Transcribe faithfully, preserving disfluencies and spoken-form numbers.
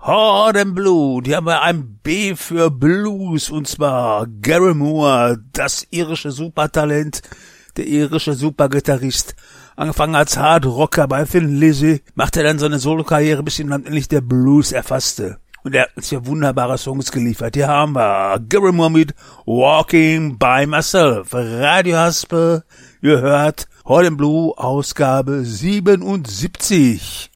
Horden Blue, die haben wir ein B für Blues, und zwar Gary Moore, das irische Supertalent, der irische Supergitarrist. Angefangen als Hardrocker bei Thin Lizzy, machte dann so eine Solokarriere, bis ihn dann endlich der Blues erfasste. Und er hat uns ja wunderbare Songs geliefert. Hier haben wir Gary Moore mit Walking by Myself, Radio Haspel, ihr hört Horden Blue, Ausgabe siebenundsiebzig.